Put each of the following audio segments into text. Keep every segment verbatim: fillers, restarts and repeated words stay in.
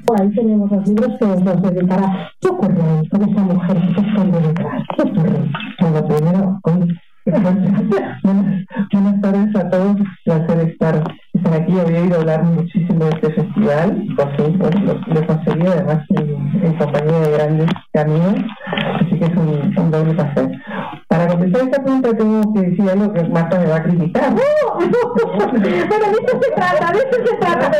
por ahí tenemos los libros que nos dedicará. ¿Qué ocurre ahí con esa mujer que está detrás? ¿Qué ocurre? Bueno, primero, hoy, buenas, buenas tardes a todos, un placer estar, estar aquí. Había oído hablar muchísimo de este festival, porque bueno, lo, lo conseguí además en, en compañía de grandes amigos, así que es un, un doble placer. Para contestar esta pregunta tengo que decir algo que Marta me va a criticar. ¡No! ¡No! Bueno, de eso se trata, de eso se trata.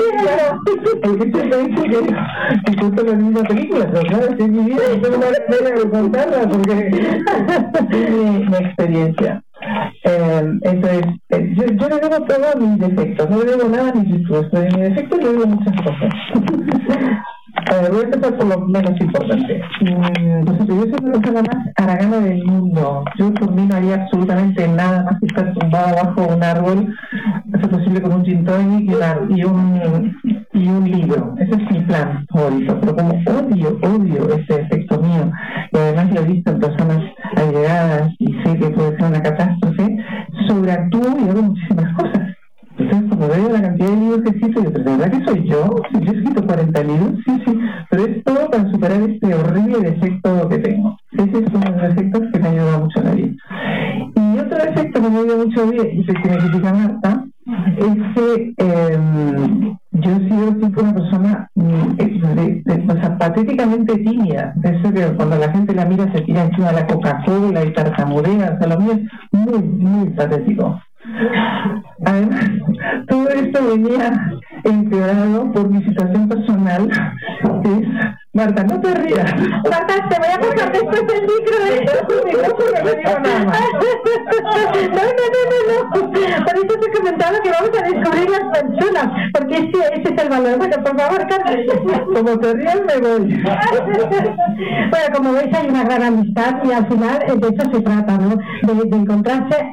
El que te dice que, que justo la misma película, pero claro, es mi vida, y tengo una manera de contarla porque es mi, mi experiencia. Eh, entonces, eh, yo, yo le debo todos mis defectos, no le debo nada a mis virtudes, pero de mis defectos le debo muchas cosas. Eh, voy a empezar por lo menos importante. Mm, pues, yo soy la persona más haragana del mundo. Yo por mí no haría absolutamente nada más que estar tumbado bajo un árbol, hacer posible con un gin tonic y un, y un libro. Ese es mi plan favorito. Pero como odio, odio ese efecto mío, y además lo he visto en personas allegadas y sé que puede ser una catástrofe, sobreactúo y hago muchísimas cosas. Entonces, como veo la cantidad de libros que escrito, yo, ¿de verdad que soy yo? Si yo he escrito cuarenta libros, sí, sí, pero es todo para superar este horrible defecto que tengo. Ese es uno de los defectos que me ha ayudado mucho en la vida. Y otro defecto que me ha ayudado mucho en la vida, y es el que me critica Marta, es que eh, yo he sido siempre una persona de, de, de, o sea, patéticamente tímida. Eso que cuando la gente la mira se tira encima de la Coca-Cola y tartamudea, o sea, lo mío es muy, muy patético. Además, todo esto venía empeorado por mi situación personal, que es... Marta, no te rías. Marta, te voy a pasar después el micro de esto. No digo nada más. No, no, no, no, no. Por eso te comentaba que vamos a descubrir las personas, porque ese, ese es el valor. Bueno, por favor, Carlos. Como te rías, me voy. Bueno, como veis, hay una gran amistad y al final de eso se trata, ¿no? De, de encontrarse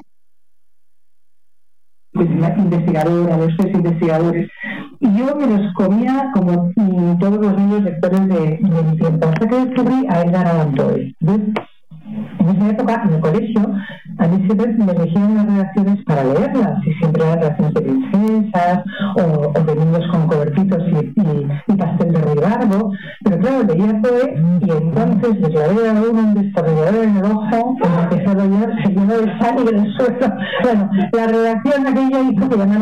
investigadora, los tres investigadores, y yo me los comía como mm, todos los niños lectores de, de mi tiempo, hasta que descubrí a Edgar Allan Poe. ¿Ves? En esa época, en el colegio, a mí siempre me elegían las redacciones para leerlas, y siempre eran redacciones de princesas, o, o de niños con cobertitos y, y, y pastel de ribardo, pero claro, leía Poe, y entonces le clavé a uno un destornillador en el ojo, y me empecé a doler, se llenó de sangre en el suelo. Bueno, la redacción aquella hizo que ganara